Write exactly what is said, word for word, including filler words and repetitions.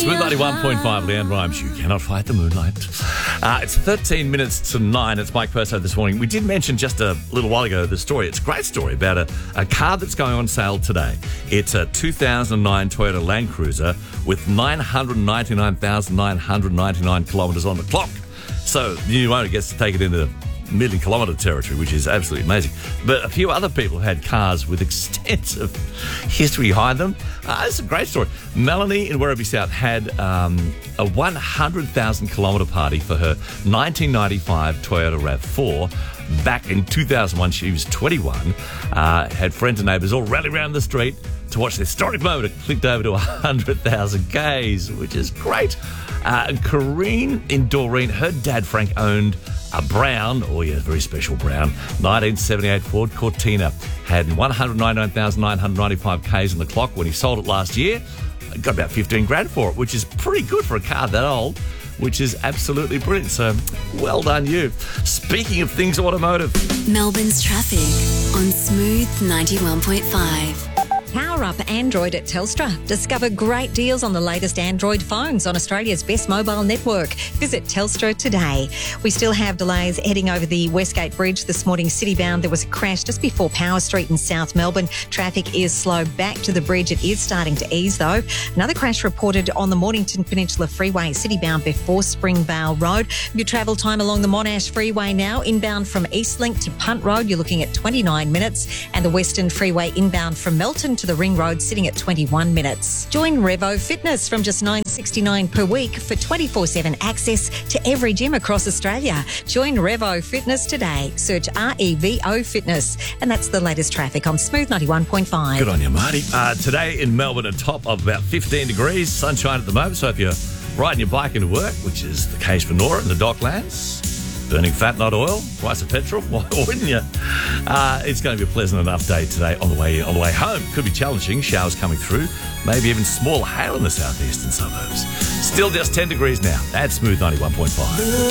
Smooth ninety-one point five, Leanne Rhymes. You cannot fight the moonlight. Uh, it's thirteen minutes to nine. It's Mike Perso this morning. We did mention just a little while ago the story. It's a great story about a, a car that's going on sale today. It's a two thousand nine Toyota Land Cruiser with nine hundred ninety-nine thousand nine hundred ninety-nine kilometres on the clock. So the new owner gets to take it into million kilometre territory, which is absolutely amazing. But a few other people had cars with extensive history behind them. Uh, it's a great story. Melanie in Werribee South had um, a one hundred thousand kilometre party for her nineteen ninety-five Toyota RAV four. Back in two thousand one, she was twenty-one. Uh, had friends and neighbours all rally around the street to watch the historic moment. It clicked over to one hundred thousand Ks, which is great. Uh, and Corrine in Doreen, her dad Frank owned a brown, oh yeah, very special brown, nineteen seventy-eight Ford Cortina. Had one hundred ninety-nine thousand nine hundred ninety-five Ks on the clock when he sold it last year. Got about fifteen grand for it, which is pretty good for a car that old, which is absolutely brilliant. So, well done you. Speaking of things automotive. Melbourne's traffic on Smooth ninety-one point five. Power up Android at Telstra. Discover great deals on the latest Android phones on Australia's best mobile network. Visit Telstra today. We still have delays heading over the Westgate Bridge this morning, citybound. There was a crash just before Power Street in South Melbourne. Traffic is slow back to the bridge. It is starting to ease though. Another crash reported on the Mornington Peninsula Freeway, citybound before Springvale Road. Your travel time along the Monash Freeway now, inbound from Eastlink to Punt Road, you're looking at twenty-nine minutes, and the Western Freeway inbound from Melton to the Ring Road sitting at twenty-one minutes. Join Revo Fitness from just nine dollars sixty-nine per week for twenty-four seven access to every gym across Australia. Join Revo Fitness today. Search R E V O Fitness. And that's the latest traffic on Smooth ninety-one point five. Good on you, Marty. Uh, today in Melbourne, a top of about fifteen degrees, sunshine at the moment. So if you're riding your bike into work, which is the case for Nora in the Docklands, burning fat, not oil, price of petrol, why wouldn't you? Uh, it's going to be a pleasant enough day today on the way on the way home. Could be challenging, showers coming through, maybe even small hail in the southeastern suburbs. Still just ten degrees now. That's Smooth ninety-one point five.